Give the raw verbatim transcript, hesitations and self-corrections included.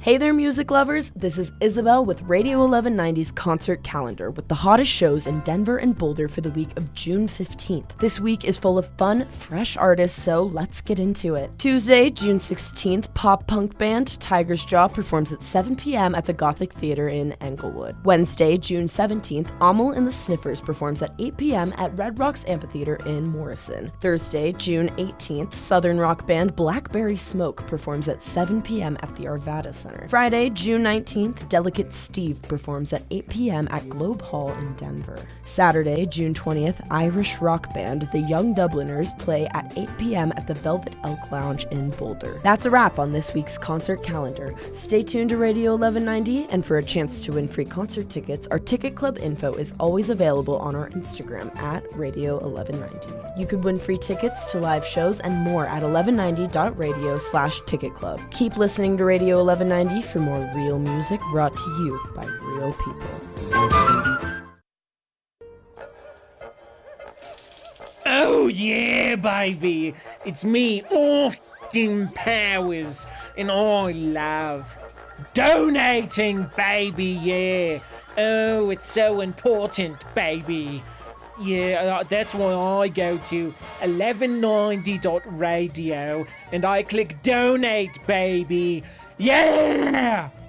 Hey there, music lovers! This is Isabel with Radio eleven ninety's concert calendar with the hottest shows in Denver and Boulder for the week of June fifteenth. This week is full of fun, fresh artists, so let's get into it. Tuesday, June sixteenth, pop punk band Tiger's Jaw performs at seven p.m. at the Gothic Theater in Englewood. Wednesday, June seventeenth, Amel and the Sniffers performs at eight p.m. at Red Rocks Amphitheater in Morrison. Thursday, June eighteenth, Southern rock band Blackberry Smoke performs at seven p.m. at the Arvada Center. Friday, June nineteenth, Delicate Steve performs at eight p.m. at Globe Hall in Denver. Saturday, June twentieth, Irish rock band The Young Dubliners play at eight p.m. at the Velvet Elk Lounge in Boulder. That's a wrap on this week's concert calendar. Stay tuned to Radio eleven ninety, and for a chance to win free concert tickets, our Ticket Club info is always available on our Instagram at Radio eleven ninety. You could win free tickets to live shows and more at eleven ninety dot radio slash ticket club. Keep listening to Radio eleven ninety for more real music brought to you by real people. Oh yeah, baby! It's me, Austin Powers, and I love donating, baby, yeah! Oh, it's so important, baby! Yeah, uh, that's why I go to eleven ninety dot radio and I click donate, baby! Yeah!